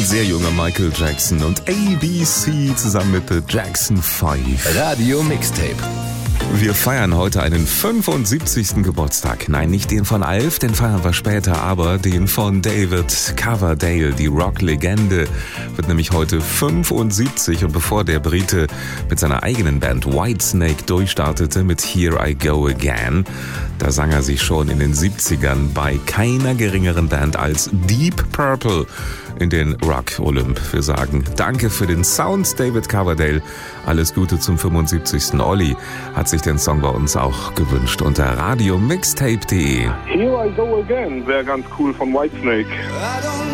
sehr junger Michael Jackson und ABC zusammen mit The Jackson 5. Radio Mixtape. Wir feiern heute einen 75. Geburtstag. Nein, nicht den von Alf, den feiern wir später, aber den von David Coverdale. Die Rocklegende wird nämlich heute 75 und bevor der Brite mit seiner eigenen Band Whitesnake durchstartete mit Here I Go Again, da sang er sich schon in den 70ern bei keiner geringeren Band als Deep Purple in den Rock Olymp. Wir sagen danke für den Sound, David Coverdale. Alles Gute zum 75. Olli hat sich den Song bei uns auch gewünscht unter radiomixtape.de. Here I Go Again wäre ganz cool von Whitesnake.